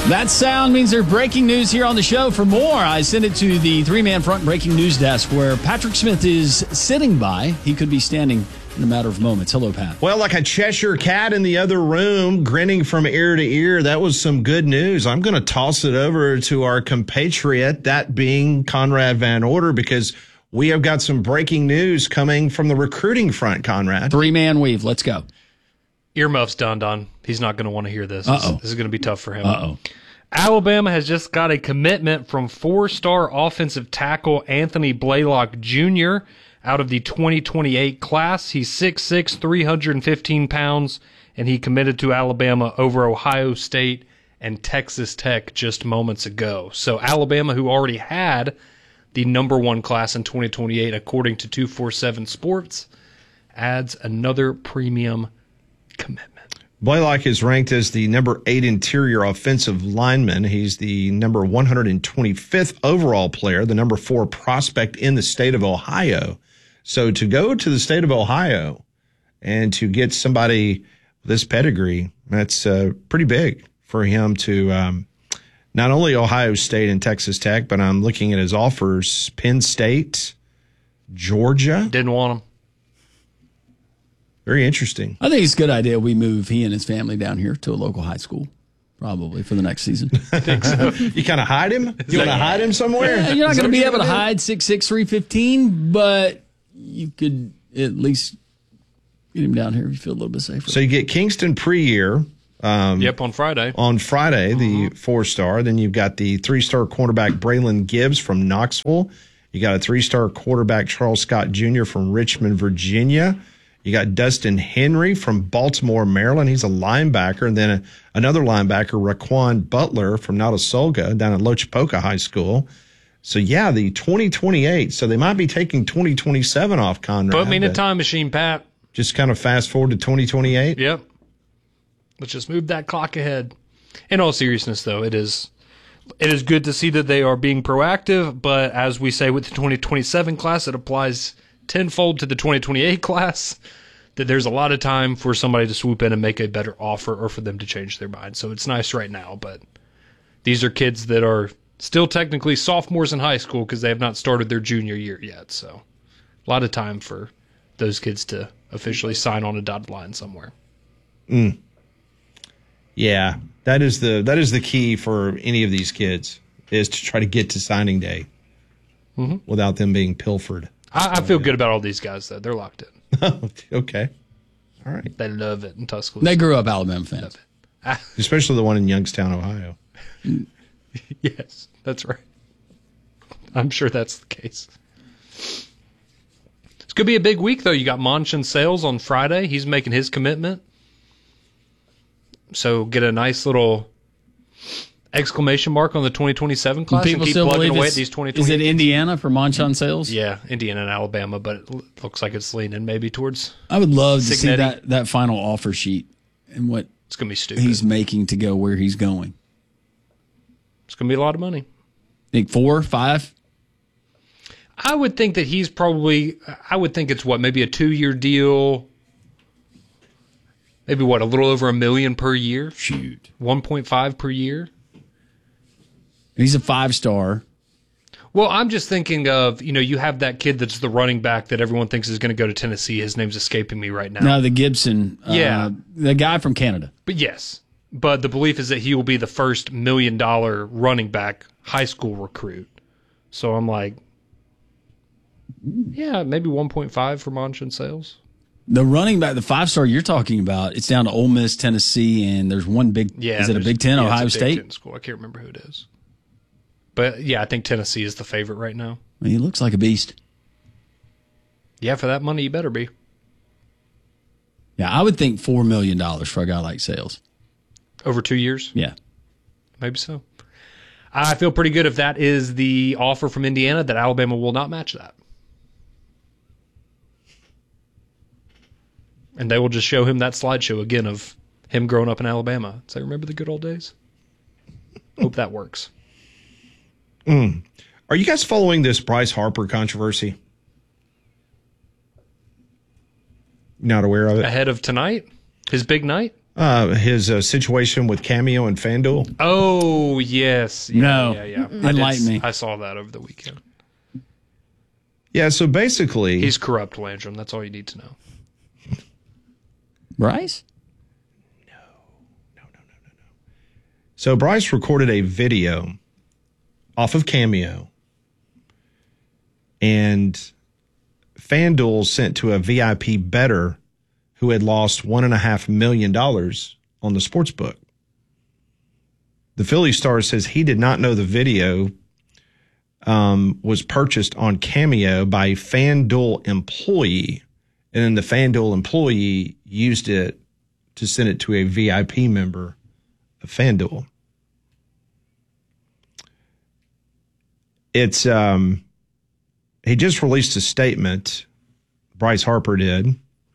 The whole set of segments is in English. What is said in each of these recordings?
That sound means there's breaking news here on the show. For more, I send it to the three-man front breaking news desk where Patrick Smith is sitting by. He could be standing in a matter of moments. Hello, Pat. Well, like a Cheshire cat in the other room, grinning from ear to ear. That was some good news. I'm going to toss it over to our compatriot, that being Conrad Van Order, because we have got some breaking news coming from the recruiting front, Conrad. Three-man weave. Let's go. Earmuffs, Don. He's not going to want to hear this. This is going to be tough for him. Alabama has just got a commitment from four-star offensive tackle Anthony Blaylock Jr. out of the 2028 class. He's 6'6", 315 pounds, and he committed to Alabama over Ohio State and Texas Tech just moments ago. So Alabama, who already had the number one class in 2028, according to 247 Sports, adds another premium commitment. Blaylock is ranked as the number 8 interior offensive lineman. He's the number 125th overall player, the number 4 prospect in the state of Ohio. So to go to the state of Ohio and to get somebody this pedigree, that's pretty big for him to not only Ohio State and Texas Tech, but I'm looking at his offers, Penn State, Georgia. Didn't want him. Very interesting. I think it's a good idea we move he and his family down here to a local high school, probably for the next season. I think so. You kind of hide him? You want to hide him somewhere? Yeah, you're not going to be able to hide 6'6", 315, but you could at least get him down here if you feel a little bit safer. So you get Kingston pre-year. On Friday. On Friday, the 4-star. Then you've got the 3-star cornerback Braylon Gibbs from Knoxville. You got a 3-star quarterback Charles Scott Jr. from Richmond, Virginia. You got Dustin Henry from Baltimore, Maryland. He's a linebacker. And then another linebacker, Raquan Butler from Notasulga down at Lochapoka High School. So, yeah, the 2028. So they might be taking 2027 off, Conrad. Put me in a time machine, Pat. Just kind of fast forward to 2028? Yep. Let's just move that clock ahead. In all seriousness, though, it is good to see that they are being proactive, but as we say with the 2027 class, it applies tenfold to the 2028 class, that there's a lot of time for somebody to swoop in and make a better offer or for them to change their mind. So it's nice right now, but these are kids that are still technically sophomores in high school because they have not started their junior year yet. So a lot of time for those kids to officially sign on a dotted line somewhere. Yeah, that is the key for any of these kids, is to try to get to signing day without them being pilfered. I feel good about all these guys, though. They're locked in. Okay. All right. They love it in Tuscaloosa. They grew up Alabama fans. Especially the one in Youngstown, Ohio. Yes, that's right. I'm sure that's the case. It's going to be a big week, though. You got Monchin Sales on Friday. He's making his commitment. So get a nice little exclamation mark on the 2027 class and keep plugging away at these 2020. Is it Indiana for Monchin Sales? Yeah, Indiana and Alabama, but it looks like it's leaning maybe towards I would love to see Signetti. that final offer sheet and what It's going to be stupid. he's making to go where he's going. It's going to be a lot of money. Think 4, 5? I would think that he's probably, it's maybe a 2-year deal. Maybe a little over $1 million per year? Shoot. 1.5 per year? He's a 5-star. Well, I'm just thinking of, you have that kid that's the running back that everyone thinks is going to go to Tennessee. His name's escaping me right now. No, the Gibson. Yeah. The guy from Canada. But yes. But the belief is that he will be the first $1 million running back high school recruit. So I'm like, yeah, maybe 1.5 for Monchin Sales. The running back, the 5-star you're talking about, it's down to Ole Miss, Tennessee, and there's one big, is it a Big Ten, Ohio it's a State? Big Ten school. I can't remember who it is. But yeah, I think Tennessee is the favorite right now. Well, he looks like a beast. Yeah, for that money, you better be. Yeah, I would think $4 million for a guy like Sales. Over 2 years? Yeah. Maybe so. I feel pretty good if that is the offer from Indiana, that Alabama will not match that. And they will just show him that slideshow again of him growing up in Alabama. Say, remember the good old days? Hope that works. Are you guys following this Bryce Harper controversy? Not aware of it? Ahead of tonight? His big night? His situation with Cameo and FanDuel. Oh, yes. No. Yeah. Enlighten me. I saw that over the weekend. Yeah, so basically... He's corrupt, Landrum. That's all you need to know. Bryce? No. So Bryce recorded a video off of Cameo, and FanDuel sent to a VIP bettor who had lost $1.5 million on the sports book. The Philly Star says he did not know the video was purchased on Cameo by a FanDuel employee, and then the FanDuel employee used it to send it to a VIP member of FanDuel. It's he just released a statement. Bryce Harper did.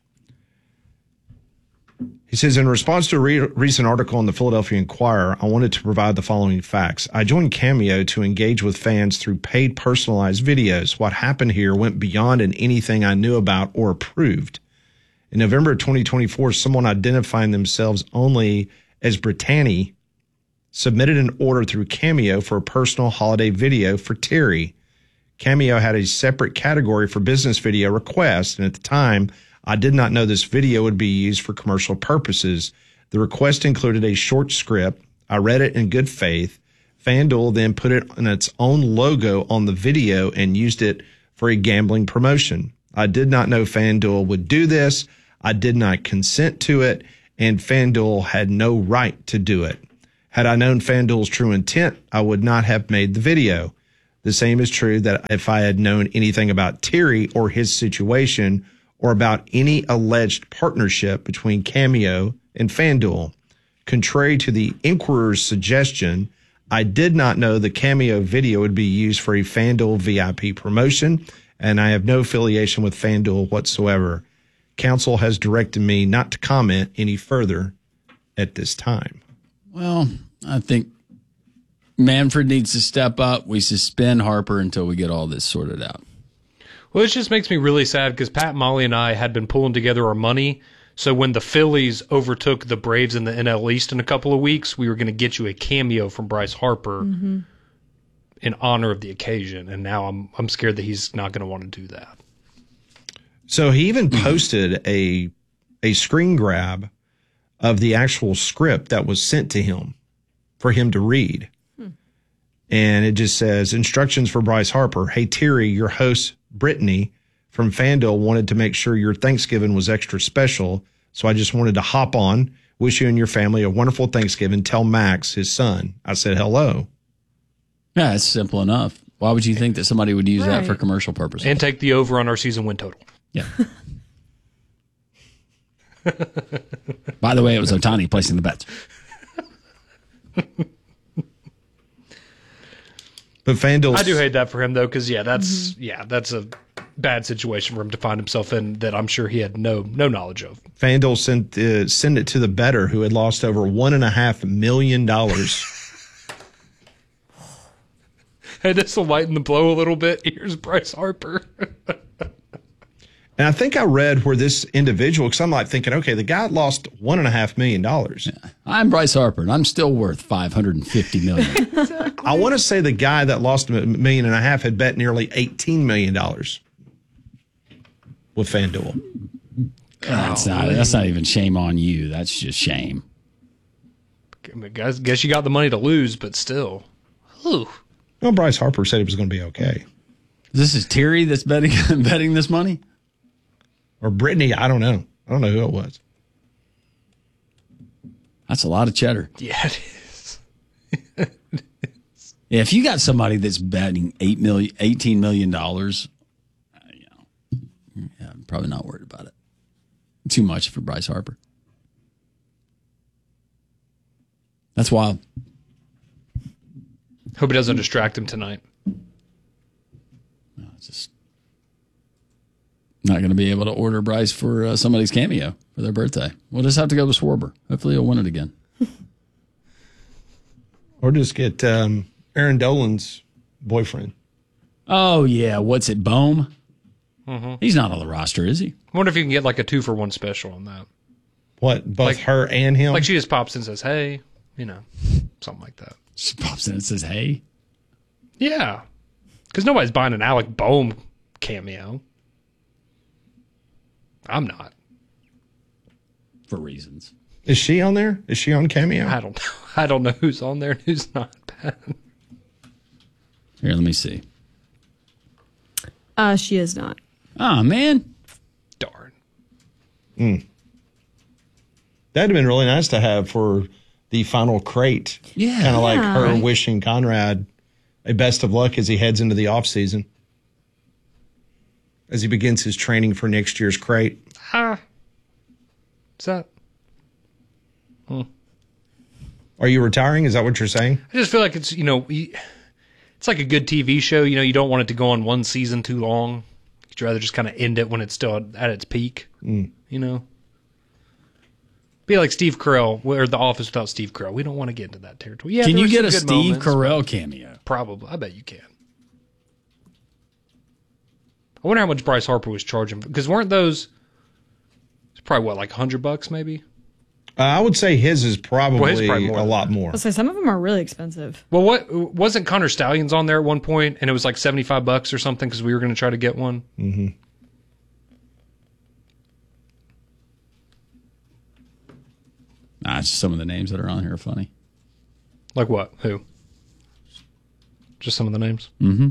He says, in response to a recent article in the Philadelphia Inquirer, I wanted to provide the following facts. I joined Cameo to engage with fans through paid personalized videos. What happened here went beyond anything I knew about or approved. In November of 2024, someone identifying themselves only as Brittany submitted an order through Cameo for a personal holiday video for Terry. Cameo had a separate category for business video requests, and at the time, I did not know this video would be used for commercial purposes. The request included a short script. I read it in good faith. FanDuel then put it on its own logo on the video and used it for a gambling promotion. I did not know FanDuel would do this. I did not consent to it, and FanDuel had no right to do it. Had I known FanDuel's true intent, I would not have made the video. The same is true that if I had known anything about Terry or his situation, or about any alleged partnership between Cameo and FanDuel. Contrary to the Inquirer's suggestion, I did not know the Cameo video would be used for a FanDuel VIP promotion, and I have no affiliation with FanDuel whatsoever. Counsel has directed me not to comment any further at this time. Well, I think Manfred needs to step up. We suspend Harper until we get all this sorted out. Well, it just makes me really sad because Pat, Molly, and I had been pulling together our money. So when the Phillies overtook the Braves in the NL East in a couple of weeks, we were going to get you a cameo from Bryce Harper in honor of the occasion. And now I'm scared that he's not going to want to do that. So he even posted a screen grab of the actual script that was sent to him for him to read. And it just says, instructions for Bryce Harper. Hey, Terry, your host, Brittany, from FanDuel wanted to make sure your Thanksgiving was extra special. So I just wanted to hop on, wish you and your family a wonderful Thanksgiving. Tell Max, his son, I said hello. Yeah, it's simple enough. Why would you think that somebody would use that for commercial purposes? And take the over on our season win total. Yeah. By the way, it was Ohtani placing the bets. But FanDuel, I do hate that for him though, because that's a bad situation for him to find himself in that I'm sure he had no knowledge of. FanDuel sent it to the bettor who had lost over $1.5 million. Hey, this will lighten the blow a little bit. Here's Bryce Harper. And I think I read where this individual, because I'm like thinking, okay, the guy lost $1.5 million. Yeah. I'm Bryce Harper, and I'm still worth $550 million. Exactly. I want to say the guy that lost $1.5 million had bet nearly $18 million with FanDuel. That's not even shame on you. That's just shame. I mean, guess you got the money to lose, but still. Ooh. Well, Bryce Harper said it was going to be okay. This is Terry that's betting this money? Or Brittany, I don't know. I don't know who it was. That's a lot of cheddar. Yeah, it is. Yeah, if you got somebody that's betting $18 million, I'm probably not worried about it. Too much for Bryce Harper. That's wild. Hope it doesn't distract him tonight. No, it's just not going to be able to order Bryce for somebody's cameo for their birthday. We'll just have to go with Schwarber. Hopefully he'll win it again. Or just get Aaron Dolan's boyfriend. Oh, yeah. What's it, Bohm? Mm-hmm. He's not on the roster, is he? I wonder if you can get like a 2-for-1 special on that. What, both Like- her and him? Like she just pops in and says, hey, something like that. She pops in and says, hey. Yeah. Because nobody's buying an Alec Boehm cameo. I'm not. For reasons. Is she on there? Is she on Cameo? I don't know. I don't know who's on there and who's not. Here, let me see. She is not. Oh, man. Darn. That'd have been really nice to have for the final crate. Yeah. Kind of like her right. wishing Conrad a best of luck as he heads into the off season. As he begins his training for next year's crate. Is that? Are you retiring? Is that what you're saying? I just feel like it's, it's like a good TV show. You don't want it to go on one season too long. You'd rather just kind of end it when it's still at its peak. Be like Steve Carell, or The Office without Steve Carell. We don't want to get into that territory. Yeah, Can there you were get some a good Steve moments. Carell cameo? Probably. I bet you can. I wonder how much Bryce Harper was charging. Because weren't those... It's probably, like $100 maybe? I would say his is probably, probably more a than lot that. more. I'll say some of them are really expensive. Well, what wasn't Connor Stallions on there at one point, and it was like $75 or something because we were going to try to get one? Mm-hmm. Nah, it's just some of the names that are on here are funny. Like what? Who? Just some of the names? Mm-hmm.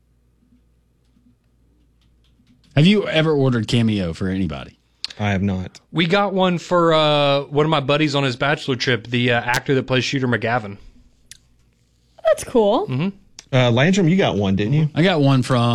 Have you ever ordered cameo for anybody? I have not. We got one for one of my buddies on his bachelor trip, the actor that plays Shooter McGavin. That's cool. Landrum, you got one, didn't you? I got one from